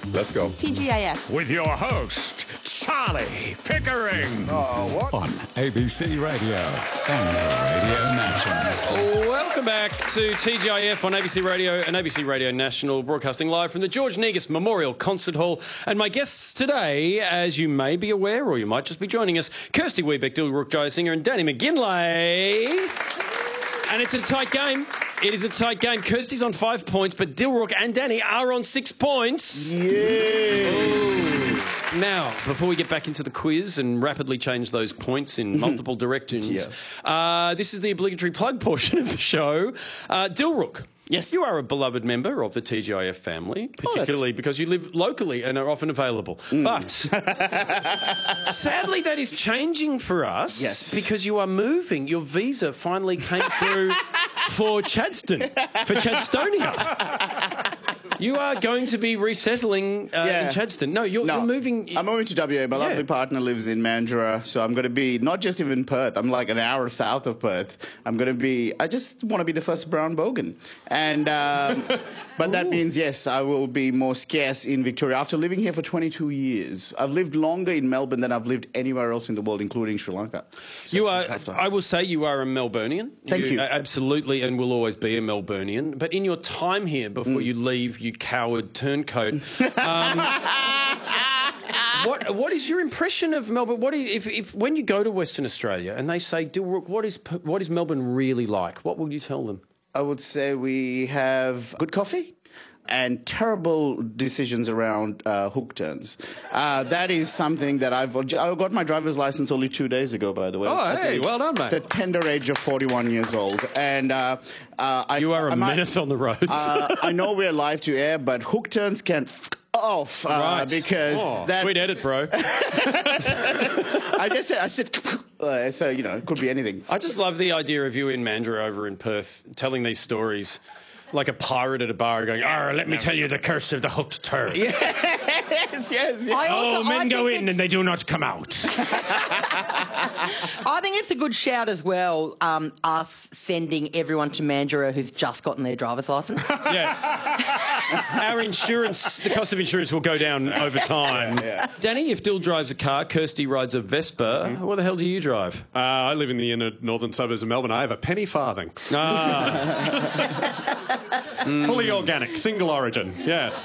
Let's go. TGIF. With your host, Charlie Pickering. What? On ABC Radio and Radio National. Welcome back to TGIF on ABC Radio and ABC Radio National, broadcasting live from the George Negus Memorial Concert Hall. And my guests today, as you may be aware, or you might just be joining us, Kirsty Wiebeck, Dilruk Jayasinghe and Danny McGinlay. And it's a tight game. It is a tight game. Kirsty's on 5 points, but Dilruk and Danny are on 6 points. Yeah. Now, before we get back into the quiz and rapidly change those points in multiple directions, this is the obligatory plug portion of the show. Dilruk. Yes. You are a beloved member of the TGIF family, particularly because you live locally and are often available. But sadly, that is changing for us because you are moving. Your visa finally came through for Chadstone, for Chadstonia. You are going to be resettling in Chadstone. No, you're moving. I'm moving to WA. My lovely partner lives in Mandurah, so I'm going to be not just even Perth. I'm like an hour south of Perth. I just want to be the first brown bogan. And but that means, yes, I will be more scarce in Victoria. After living here for 22 years, I've lived longer in Melbourne than I've lived anywhere else in the world, including Sri Lanka. So you are. I will say you are a Melburnian. Thank you. Absolutely, and will always be a Melburnian. But in your time here, before you leave, you coward turncoat. What is your impression of Melbourne? If when you go to Western Australia and they say, Dilruk, what is Melbourne really like? What will you tell them? I would say we have good coffee and terrible decisions around hook turns. That is something that I got my driver's license only 2 days ago, by the way. Oh, hey, well done, mate. The tender age of 41 years old. And you are a menace on the roads. I know we're live to air, but hook turns can off because that... Sweet edit, bro. I said, so, you know, it could be anything. I just love the idea of you in Mandurah over in Perth telling these stories like a pirate at a bar going, let me tell you the curse of the hooked turn. Yes. Men go in and they do not come out. I think it's a good shout as well, us sending everyone to Mandurah who's just gotten their driver's licence. Yes. Our insurance, the cost of insurance will go down over time. Danny, if Dill drives a car, Kirsty rides a Vespa, what the hell do you drive? I live in the inner northern suburbs of Melbourne. I have a penny farthing. Fully organic, single origin, yes.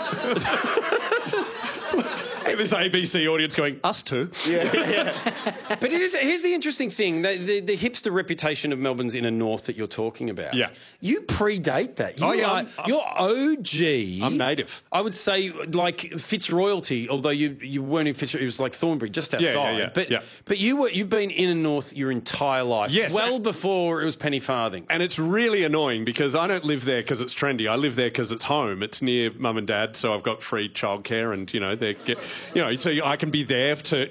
This ABC audience going, us too. But here's the interesting thing, the hipster reputation of Melbourne's inner north that you're talking about. Yeah. You predate that. You're OG. I'm native. I would say like Fitzroyalty, although you weren't in Fitzroyalty, it was like Thornbury, just outside. But you've been inner north your entire life. Yes. Well before it was penny farthing. And it's really annoying because I don't live there because it's trendy. I live there because it's home. It's near mum and dad, so I've got free childcare and, so I can be there to